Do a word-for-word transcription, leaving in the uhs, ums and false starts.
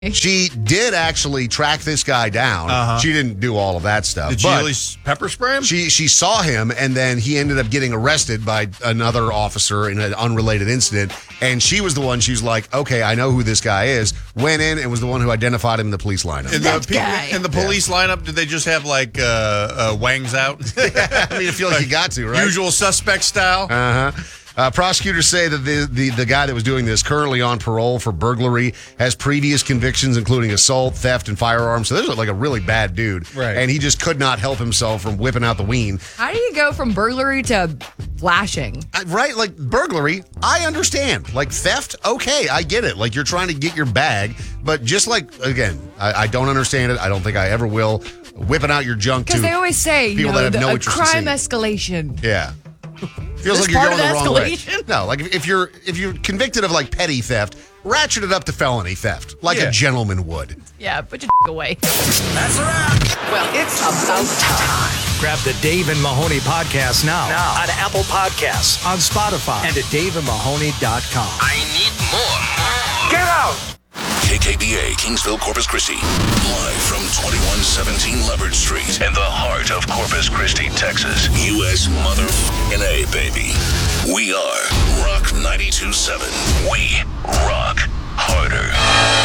She did actually track this guy down. Uh-huh. She didn't do all of that stuff. Did she but at least pepper spray him? She she saw him, and then he ended up getting arrested by another officer in an unrelated incident. And she was the one. She was like, "Okay, I know who this guy is." Went in and was the one who identified him in the police lineup. In the, people, in the police yeah. lineup, did they just have like uh, uh, wangs out? I mean, I feel like, like you got to, right? Usual suspect style. Uh huh. Uh, prosecutors say that the, the, the guy that was doing this, currently on parole for burglary, has previous convictions, including assault, theft, and firearms. So this is like a really bad dude. Right. And he just could not help himself from whipping out the ween. How do you go from burglary to flashing? Uh, right? Like burglary, I understand. Like theft, okay, I get it. Like you're trying to get your bag. But just like, again, I, I don't understand it. I don't think I ever will. Whipping out your junk to Because they always say, you people know, that have the, no a interest in crime seeing. escalation. Yeah. Feels This like you're part going of the wrong way. escalation? No, like if, if you're if you're convicted of like petty theft, ratchet it up to felony theft, like Yeah. a gentleman would. Yeah, put your away. That's a wrap. Well, it's about time. Grab the Dave and Mahoney podcast now, now on Apple Podcasts, on Spotify, and at dave and mahoney dot com. I need more. Get out. K K B A, Kingsville, Corpus Christi. Live from twenty-one seventeen Leopard Street in the heart of Corpus Christi, Texas. U S motherfucking A, baby. We are Rock ninety-two point seven. We rock harder.